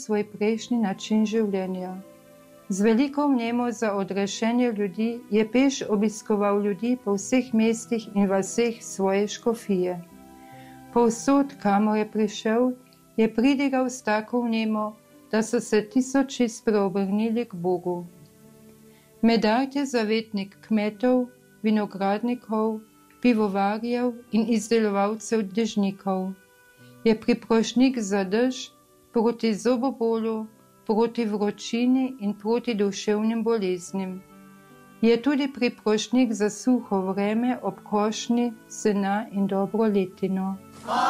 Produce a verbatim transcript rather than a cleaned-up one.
svoj prejšnji način življenja. Z veliko vnemo za odrešenje ljudi je peš obiskoval ljudi po vseh mestih in vaseh svoje škofije. Povsod, kamor je prišel, je pridigal s tako vnemo, da so se tisoči spreobrnili k Bogu. Medard je zavetnik kmetov, vinogradnikov, pivovarjev in izdelovalcev dežnikov. Je priprošnik za dež, proti zobobolu, proti vročini in proti duševnim boleznim. Je tudi priprošnik za suho vreme ob košnji, sena in dobro letino.